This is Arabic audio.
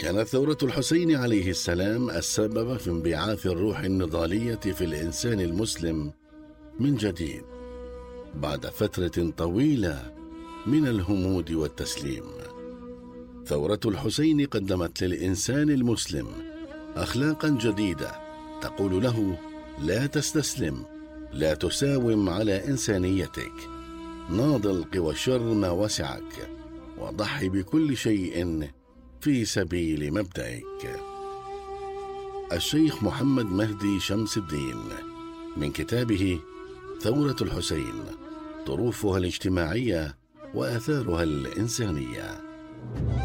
كانت ثورة الحسين عليه السلام السبب في انبعاث الروح النضالية في الإنسان المسلم من جديد بعد فترة طويلة من الهمود والتسليم. ثورة الحسين قدمت للإنسان المسلم أخلاقا جديدة تقول له: لا تستسلم، لا تساوم على إنسانيتك، ناضل قوى الشر ما وسعك، وضحي بكل شيء في سبيل مبدئك. الشيخ محمد مهدي شمس الدين، من كتابه ثورة الحسين: طروفها الاجتماعية وآثارها الإنسانية.